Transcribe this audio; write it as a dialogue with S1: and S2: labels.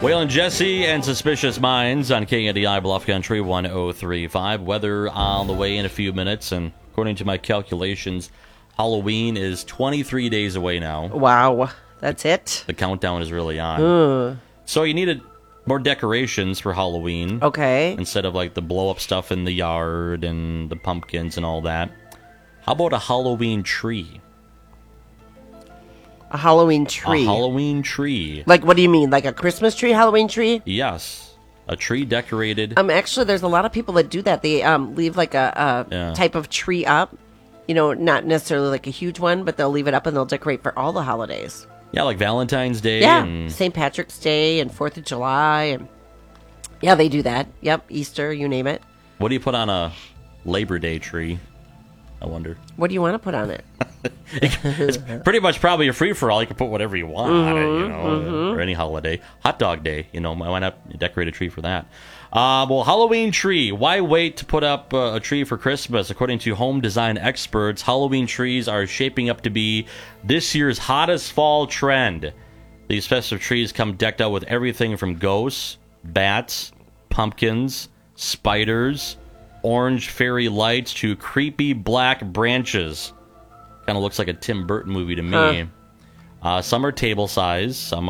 S1: Waylon Jesse and Suspicious Minds on KNDI Bluff Country 1035. Weather on the way in a few minutes, and according to my calculations, Halloween is 23 days away now.
S2: Wow, that's it?
S1: The countdown is really on. So you needed more decorations for Halloween.
S2: Okay.
S1: Instead of like the blow-up stuff in the yard and the pumpkins and all that. How about a Halloween tree?
S2: A Halloween tree?
S1: A Halloween tree.
S2: Like, what do you mean? Like a Christmas tree, Halloween tree?
S1: Yes. A tree decorated.
S2: Actually, there's a lot of people that do that. They leave like a type of tree up. You know, not necessarily like a huge one, but they'll leave it up and they'll decorate for all the holidays.
S1: Yeah, like Valentine's Day.
S2: Yeah,
S1: and
S2: St. Patrick's Day and 4th of July. And yeah, they do that. Yep, Easter, you name it.
S1: What do you put on a Labor Day tree? I wonder.
S2: What do you want to put on it?
S1: It's pretty much probably a free-for-all. You can put whatever you want on it, you know, or any holiday. Hot Dog Day, you know, why not decorate a tree for that? Well, Halloween tree. Why wait to put up a tree for Christmas? According to home design experts, Halloween trees are shaping up to be this year's hottest fall trend. These festive trees come decked out with everything from ghosts, bats, pumpkins, spiders, orange fairy lights to creepy black branches. Kind of looks like a Tim Burton movie to me. Some are table size, some